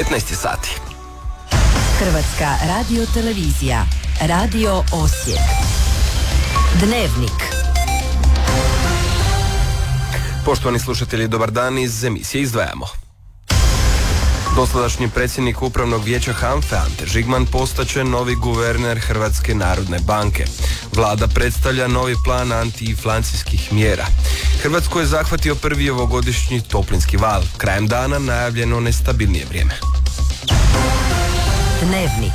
15 sati. Hrvatska radiotelevizija, Radio Osijek. Dnevnik. Poštovani slušatelji, dobar dan, iz emisije izdvajamo. Dosadašnji predsjednik Upravnog vijeća HANFA-e Ante Žigman postaće novi guverner Hrvatske narodne banke. Vlada predstavlja novi plan antiinflacijskih mjera. Hrvatsku je zahvatio prvi ovogodišnji toplinski val. Krajem dana najavljeno nestabilnije vrijeme. Dnevnik.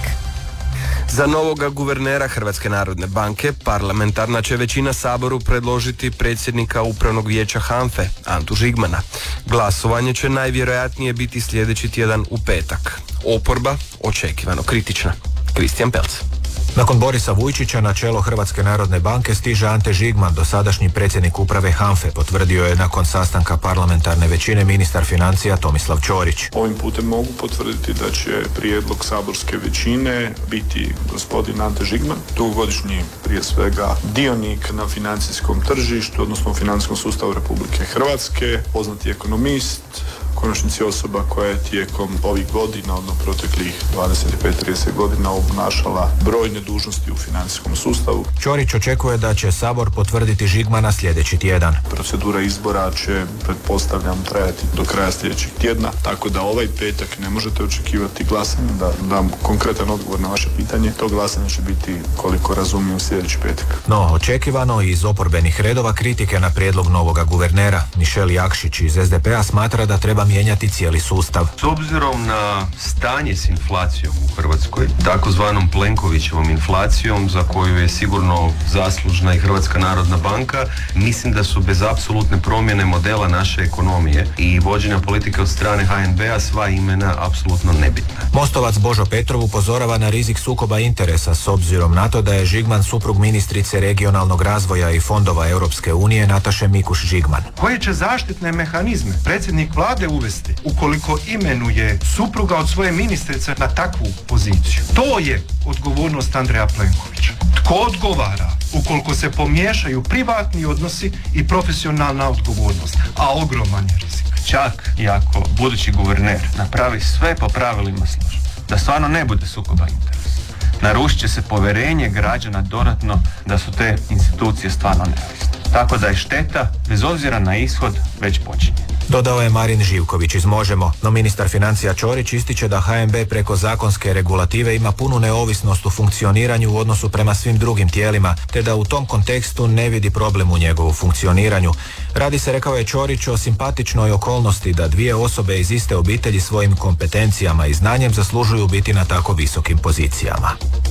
Za novoga guvernera Hrvatske narodne banke parlamentarna će većina Saboru predložiti predsjednika Upravnog vijeća HANFA-e Antu Žigmana. Glasovanje će najvjerojatnije biti sljedeći tjedan u petak. Oporba očekivano kritična. Kristijan Pelc. Nakon Borisa Vujčića na čelo Hrvatske narodne banke stiže Ante Žigman, dosadašnji predsjednik uprave HANFA-e, potvrdio je nakon sastanka parlamentarne većine ministar financija Tomislav Ćorić. Ovim putem mogu potvrditi da će prijedlog saborske većine biti gospodin Ante Žigman, dugogodišnji prije svega dionik na financijskom tržištu, odnosno u financijskom sustavu Republike Hrvatske, poznati ekonomist, konačnici osoba koja je tijekom ovih godina, odnosno proteklih 25-30 godina obnašala brojne dužnosti u financijskom sustavu. Ćorić očekuje da će Sabor potvrditi Žigmana sljedeći tjedan. Procedura izbora će, pretpostavljam, trajati do kraja sljedećeg tjedna, tako da ovaj petak ne možete očekivati glasanje. Da dam konkretan odgovor na vaše pitanje, to glasanje će biti, koliko razumijem, sljedeći petak. No, očekivano iz oporbenih redova kritike na prijedlog novoga guvernera. Mišel Jakšić iz SDP-a smatra da treba mijenjati cijeli sustav. S obzirom na stanje s inflacijom u Hrvatskoj, takozvanom Plenkovićevom inflacijom, za koju je sigurno zaslužna i Hrvatska narodna banka, mislim da su bez apsolutne promjene modela naše ekonomije i vođenja politike od strane HNB-a sva imena apsolutno nebitna. Mostovac Božo Petrov upozorava na rizik sukoba interesa s obzirom na to da je Žigman suprug ministrice regionalnog razvoja i fondova Europske unije Nataše Mikuš Žigman. Koje će zaštitne mehanizme predsjednik vlade uvesti ukoliko imenuje supruga od svoje ministrice na takvu poziciju? To je odgovornost Andreja Plenkovića. Tko odgovara ukoliko se pomiješaju privatni odnosi i profesionalna odgovornost, a ogroman je rizik. Čak i ako budući guverner napravi sve po pravilima službe, da stvarno ne bude sukoba interesa, narušit će se povjerenje građana dodatno da su te institucije stvarno neovisne. Tako da je šteta, bez obzira na ishod, već počinje. Dodao je Marin Živković iz Možemo, no ministar financija Ćorić ističe da HNB preko zakonske regulative ima punu neovisnost u funkcioniranju u odnosu prema svim drugim tijelima, te da u tom kontekstu ne vidi problem u njegovu funkcioniranju. Radi se, rekao je Ćorić, o simpatičnoj okolnosti da dvije osobe iz iste obitelji svojim kompetencijama i znanjem zaslužuju biti na tako visokim pozicijama.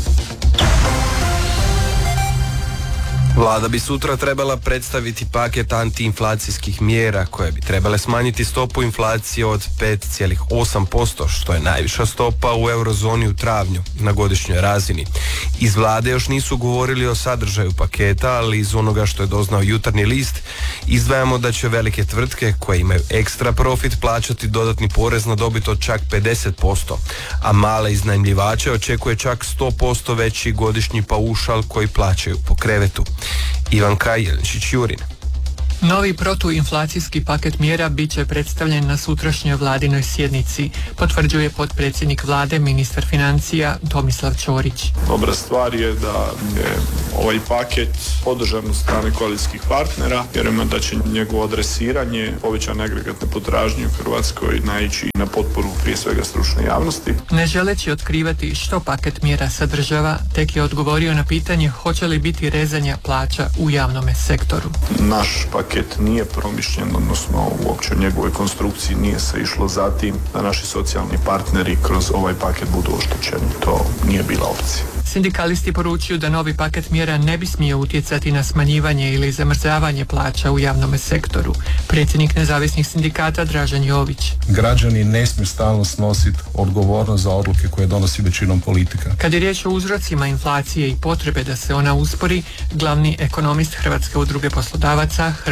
Vlada bi sutra trebala predstaviti paket antiinflacijskih mjera koje bi trebale smanjiti stopu inflacije od 5,8%, što je najviša stopa u eurozoni u travnju na godišnjoj razini. Iz vlade još nisu govorili o sadržaju paketa, ali iz onoga što je doznao Jutarnji list izdvajamo da će velike tvrtke koje imaju ekstra profit plaćati dodatni porez na dobit od čak 50%, a male iznajmljivače očekuje čak 100% veći godišnji paušal koji plaćaju po krevetu. Ivanka Jelenčić-Jurin. Novi protuinflacijski paket mjera bit će predstavljen na sutrašnjoj vladinoj sjednici, potvrđuje potpredsjednik vlade, ministar financija Tomislav Ćorić. Dobra stvar je da je ovaj paket podržan od strane koalicijskih partnera. Vjerujemo da će njegovo adresiranje povećane agregatne potražnje u Hrvatskoj naići na potporu prije svega stručne javnosti. Ne želeći otkrivati što paket mjera sadržava, tek je odgovorio na pitanje hoće li biti rezanja plaća u javnome sektoru. Naš paket nije promišljen, odnosno uopće u njegovoj konstrukciji nije se išlo za tim da naši socijalni partneri kroz ovaj paket budu oštećeni. To nije bila opcija. Sindikalisti poručuju da novi paket mjera ne bi smio utjecati na smanjivanje ili zamrzavanje plaća u javnom sektoru. Predsjednik nezavisnih sindikata Dražen Jović. Građani ne smiju stalno snositi odgovornost za odluke koje donosi većinom politika. Kad je riječ o uzrocima inflacije i potrebe da se ona uspori, glavni ekonomist Hrvatske udruge poslodavaca Hrvoje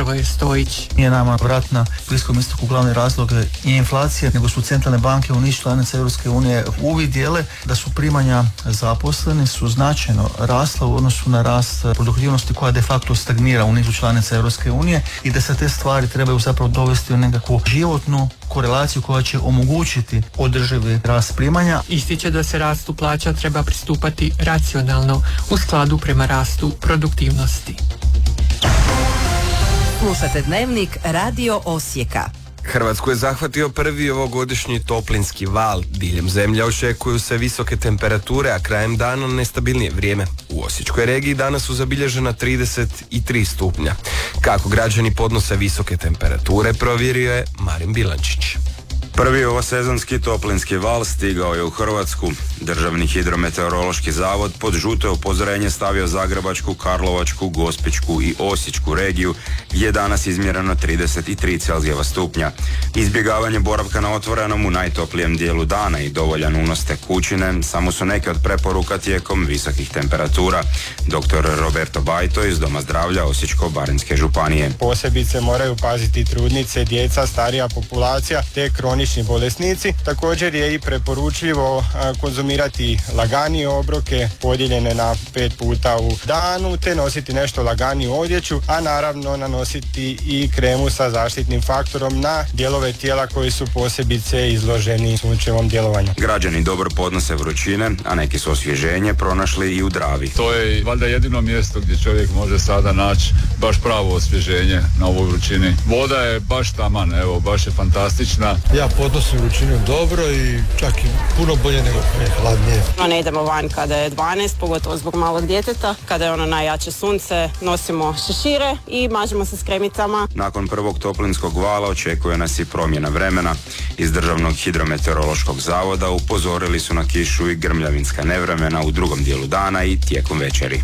Hrvoje Stojić. Nije nama rat na Bliskom istoku glavni razlog je inflacija, nego su centralne banke u niz članica Europske unije uvidjele da su primanja zaposleni su značajno rasla u odnosu na rast produktivnosti koja de facto stagnira u nizu članica Europske unije i da se te stvari trebaju zapravo dovesti u nekakvu životnu korelaciju koja će omogućiti održivi rast primanja. Ističe da se rastu plaća treba pristupati racionalno u skladu prema rastu produktivnosti. Slušate Dnevnik Radio Osijeka. Hrvatsku je zahvatio prvi ovogodišnji toplinski val. Diljem zemlje očekuju se visoke temperature, a krajem dana nestabilnije vrijeme. U Osječkoj regiji danas su zabilježena 33 stupnja. Kako građani podnose visoke temperature, provjerio je Marin Bilančić. Prvi ovosezonski toplinski val stigao je u Hrvatsku. Državni hidrometeorološki zavod pod žuto upozorenje stavio Zagrebačku, Karlovačku, Gospićku i Osječku regiju gdje je danas izmjereno 33 Celzijeva stupnja. Izbjegavanje boravka na otvorenom u najtoplijem dijelu dana i dovoljan unos tekućine samo su neke od preporuka tijekom visokih temperatura. Dr. Roberto Bajto iz Doma zdravlja Osječko-baranjske županije. Posebice moraju paziti trudnice, djeca, starija populacija te kronični bolesnici. Također je i preporučljivo konzumirati laganije obroke podijeljene na 5 puta u danu te nositi nešto laganiju odjeću, a naravno nanositi i kremu sa zaštitnim faktorom na dijelove tijela koji su posebice izloženi sunčevom djelovanju. Građani dobro podnose vrućine, a neki su osvježenje pronašli i u Dravi. To je valjda jedino mjesto gdje čovjek može sada naći baš pravo osvježenje na ovoj vrućini. Voda je baš taman, evo, baš je fantastična. Ja podnosim vrućinu dobro i čak i puno bolje nego kad je hladnije. Ne idemo van kada je 12, pogotovo zbog malog djeteta. Kada je ono najjače sunce, nosimo šešire i mažemo se s kremicama. Nakon prvog toplinskog vala očekuje nas i promjena vremena. Iz Državnog hidrometeorološkog zavoda upozorili su na kišu i grmljavinska nevremena u drugom dijelu dana i tijekom večeri.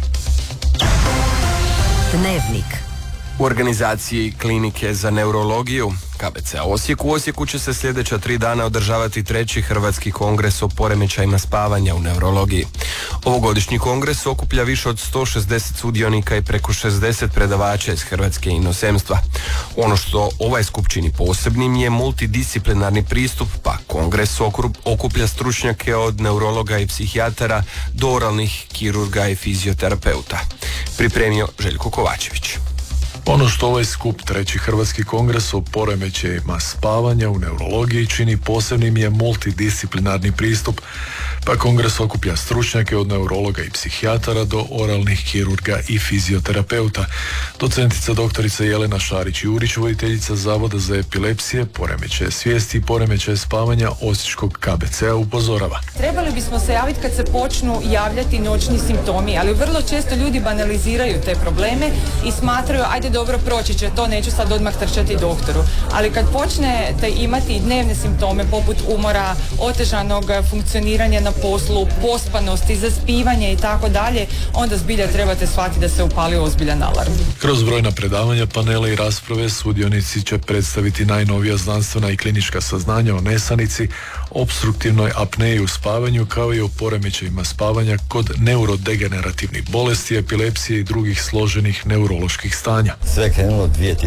Dnevnik. U organizaciji Klinike za neurologiju KBC Osijek u Osijeku će se sljedeća 3 dana održavati 3. Hrvatski kongres o poremećajima spavanja u neurologiji. Ovogodišnji kongres okuplja više od 160 sudionika i preko 60 predavača iz Hrvatske i inozemstva. Ono što ovaj skup čini posebnim je multidisciplinarni pristup, pa kongres okuplja stručnjake od neurologa i psihijatara do oralnih kirurga i fizioterapeuta. Pripremio Željko Kovačević. Ono što ovaj skup 3. Hrvatski kongres o poremećajima spavanja u neurologiji čini posebnim je multidisciplinarni pristup, pa kongres okuplja stručnjake od neurologa i psihijatara do oralnih kirurga i fizioterapeuta. Docentica doktorica Jelena Šarić-Jurić, voditeljica Zavoda za epilepsije, poremećaje svijesti i poremećaje spavanja Osječkog KBC-a upozorava. Trebali bismo se javiti kad se počnu javljati noćni simptomi, ali vrlo često ljudi banaliziraju te probleme i smatraju ajde dobro proći će to, neću sad odmah trčati doktoru. Ali kad počnete imati i dnevne simptome poput umora, otežanog funkcioniranja na poslu, pospanosti, zaspivanje i tako dalje, onda zbilja trebate shvatiti da se upalio ozbiljan alarm. Kroz brojna predavanja, panele i rasprave sudionici će predstaviti najnovija znanstvena i klinička saznanja o nesanici, opstruktivnoj apneji u spavanju kao i o poremećajima spavanja kod neurodegenerativnih bolesti, epilepsije i drugih složenih neuroloških stanja. Sve je krenulo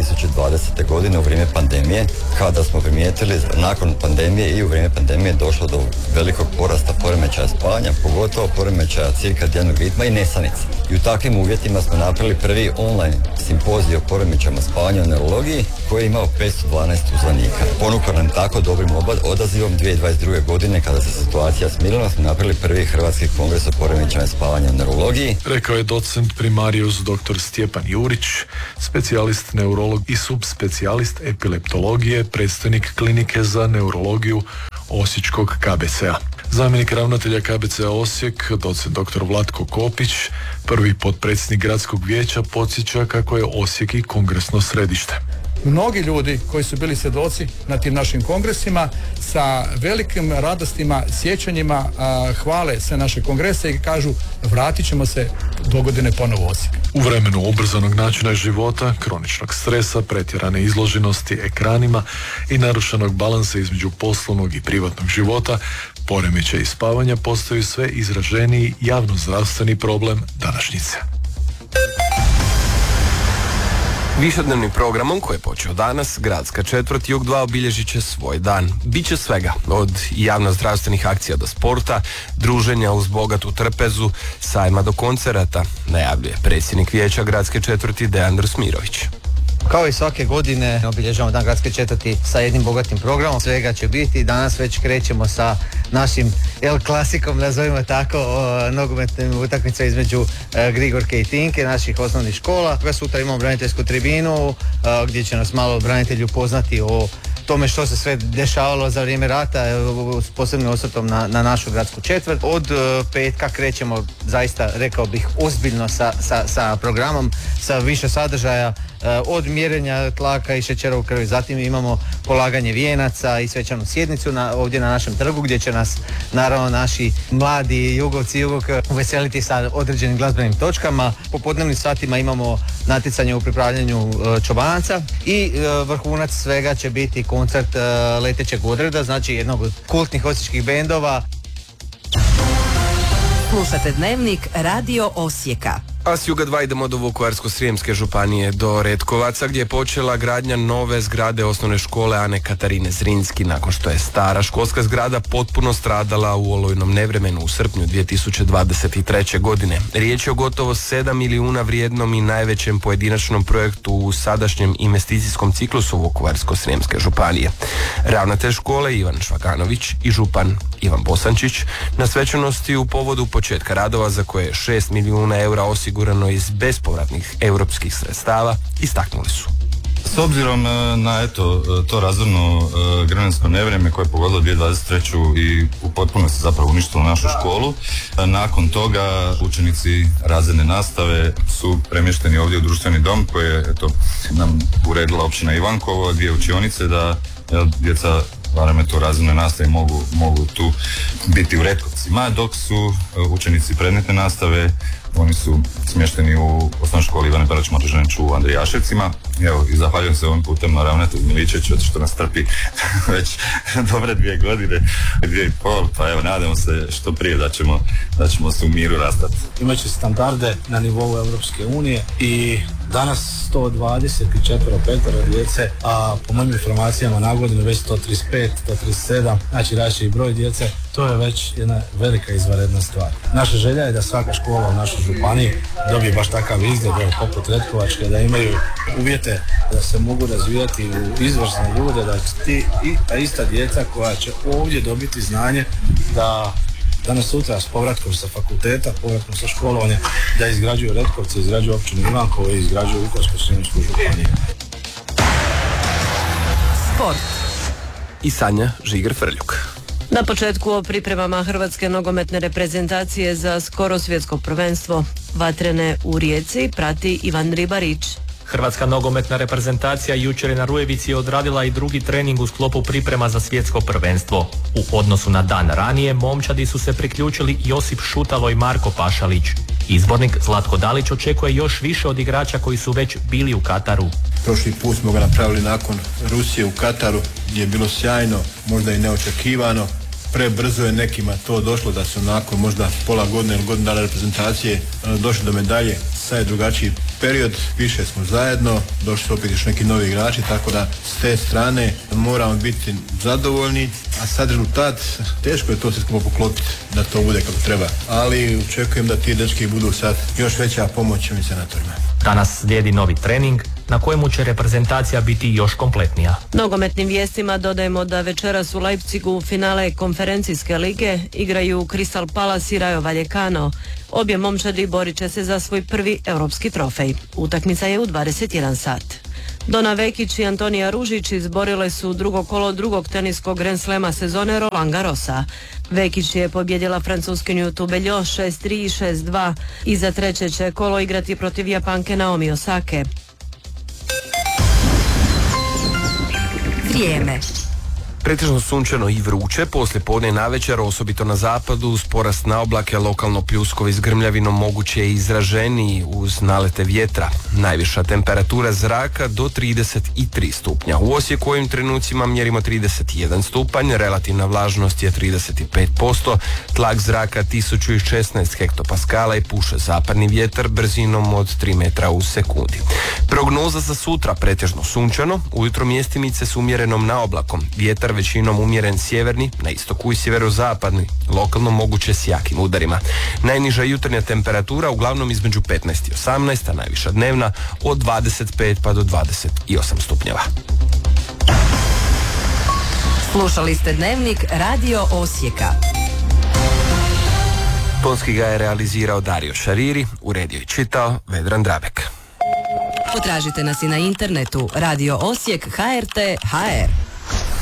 2020. godine u vrijeme pandemije, kada smo primijetili nakon pandemije i u vrijeme pandemije došlo do velikog porasta poremećaja spavanja, pogotovo poremećaja cirkadijanog ritma i nesanice. I u takvim uvjetima smo napravili prvi online simpozij o poremećajima spavanja u neurologiji koji je imao 512 uzvanika. Ponukao nam tako dobrim odazivom 2022. godine kada se situacija smirila, smo napravili prvi Hrvatski kongres o poremećajima spavanja u neurologiji. Rekao je docent primarius dr. Stjepan Jurić, specijalist neurolog i subspecijalist epileptologije, predstojnik Klinike za neurologiju Osječkog KBC-a. Zamjenik ravnatelja KBC-a Osijek, docent dr. Vlatko Kopić, prvi potpredsjednik gradskog vijeća, podsjeća kako je Osijek i kongresno središte. Mnogi ljudi koji su bili svjedoci na tim našim kongresima sa velikim radostima, sjećanjima hvale sve naše kongrese i kažu vratit ćemo se dogodine ponovo u Osijek. U vremenu ubrzanog načina života, kroničnog stresa, pretjerane izloženosti ekranima i narušenog balansa između poslovnog i privatnog života, poremećaji spavanja postaju sve izraženiji javnozdravstveni problem današnjice. Višednevnim programom koji je počeo danas, gradska četvrt Jug 2 obilježit će svoj dan. Biće svega, od javnozdravstvenih akcija do sporta, druženja uz bogatu trpezu, sajma do koncerata, najavljuje predsjednik vijeća gradske četvrti Dejan Drsmirović. Kao i svake godine obilježavamo dan gradske četvrti sa jednim bogatim programom. Svega će biti. Danas već krećemo sa našim El Klasikom, nazovimo tako, nogometnim utakmica između Grigorke i Tinke, naših osnovnih škola. Sutra imamo braniteljsku tribinu gdje će nas malo branitelji upoznati o tome što se sve dešavalo za vrijeme rata, s posebnim osvrtom na našu gradsku četvrt. Od petka krećemo, zaista rekao bih, ozbiljno sa programom, sa više sadržaja, od mjerenja tlaka i šećera u krvi. Zatim imamo polaganje vijenaca i svečanu sjednicu ovdje na našem trgu, gdje će nas naravno naši mladi jugovci i jugok uveseliti sa određenim glazbenim točkama. Popodnevnim satima imamo natjecanje u pripravljanju čobanaca i vrhunac svega će biti koncert Letećeg odreda, znači jednog od kultnih osječkih bendova. Slušate Dnevnik Radio Osijeka. A s Juga 2 idemo do Vukovarsko-srijemske županije, do Retkovaca, gdje je počela gradnja nove zgrade osnovne škole Ane Katarine Zrinski, nakon što je stara školska zgrada potpuno stradala u olujnom nevremenu u srpnju 2023. godine. Riječ je o gotovo 7 milijuna vrijednom i najvećem pojedinačnom projektu u sadašnjem investicijskom ciklusu Vukovarsko-srijemske županije. Ravnatelj škole Ivan Švaganović i župan Ivan Bosančić na svečanosti u povodu početka radova, za koje je 6 milijuna eura osigurano iz bespovratnih europskih sredstava, istaknuli su. S obzirom na to razorno vremensko nevrijeme koje je pogodilo 2023. i u potpunosti zapravo uništilo našu školu, nakon toga učenici razredne nastave su premješteni ovdje u društveni dom koji je nam uredila općina Ivankovo, 2 učionice da djeca barem to razredne nastave mogu tu biti u Retkovcima, dok su učenici predmetne nastave, oni su smješteni u osnovnoj školi Ivane Perlić-Motožanić u Andrijaševcima. Evo, i zahvaljujem se ovim putem na ravnatelju Miličeviću što nas trpi već dobre 2 godine, 2,5, pa evo, nadamo se što prije da ćemo se u miru rastati. Imaće standarde na nivou Europske unije i danas 124 djece, a po mojim informacijama na godinu već 135, 137, znači različiti broj djece. To je već jedna velika izvanredna stvar. Naša želja je da svaka škola u našoj županiji dobije baš takav izgled, poput Retkovačke, da imaju uvjete da se mogu razvijati u izvrsne ljude, da ta ista djeca koja će ovdje dobiti znanje da danas sutra s povratkom sa fakulteta, povratkom sa školovanja, da izgrađuju Retkovce, izgrađuju općinu Ivankovo i izgrađuju Vukovarsko-srijemsku županiju. Sport. I Sanja Žiger-Frljuk. Na početku o pripremama hrvatske nogometne reprezentacije za skoro svjetsko prvenstvo. Vatrene u Rijeci prati Ivan Ribarić. Hrvatska nogometna reprezentacija jučer je na Rujevici odradila i drugi trening u sklopu priprema za svjetsko prvenstvo. U odnosu na dan ranije, momčadi su se priključili Josip Šutalo i Marko Pašalić. Izbornik Zlatko Dalić očekuje još više od igrača koji su već bili u Kataru. Prošli put smo ga napravili nakon Rusije u Kataru, gdje je bilo sjajno, možda i neočekivano. Prebrzo je nekima to došlo da su nakon možda pola godine ili godinu dana reprezentacije došli do medalje. Sad je drugačiji period, više smo zajedno, došli su opet još neki novi igrači, tako da s te strane moramo biti zadovoljni, a sad rezultat, teško je to sve skupo poklopiti da to bude kako treba, ali očekujem da ti dečki budu sad još veća pomoć ovim senatorima. Danas slijedi novi trening na kojemu će reprezentacija biti još kompletnija. Nogometnim vijestima dodajemo da večeras u Leipzigu finale konferencijske lige igraju Crystal Palace i Rayo Vallecano. Obje momčadi borit će se za svoj prvi europski trofej. Utakmica je u 21 sat. Dona Vekić i Antonija Ružić izborile su drugo kolo drugog teniskog Grand Slema sezone Roland Garrosa. Vekić je pobjedila Francuskinju Tubeljo 6-3 i 6-2 i za treće će kolo igrati protiv Japanke Naomi Osake. Vrijeme. Pretežno sunčano i vruće, poslije podne i navečer, osobito na zapadu, uz porast na oblake, lokalno pljuskovi s grmljavinom moguće je izraženiji uz nalete vjetra. Najviša temperatura zraka do 33 stupnja. U Osijeku ovim trenucima mjerimo 31 stupanj, relativna vlažnost je 35%, tlak zraka 1016 hektopaskala i puše zapadni vjetar brzinom od 3 metra u sekundi. Prognoza za sutra pretežno sunčano, ujutro mjestimice s umjerenom naoblakom, vjetar većinom umjeren sjeverni, na istoku i sjeverozapadni, lokalno moguće s jakim udarima. Najniža jutarnja temperatura uglavnom između 15 i 18, a najviša dnevna od 25 pa do 28 stupnjeva. Slušali ste Dnevnik Radio Osijeka. Tonski ga je realizirao Dario Šariri, uredio i čitao Vedran Drabek. Potražite nas i na internetu Radio Osijek HRT.hr.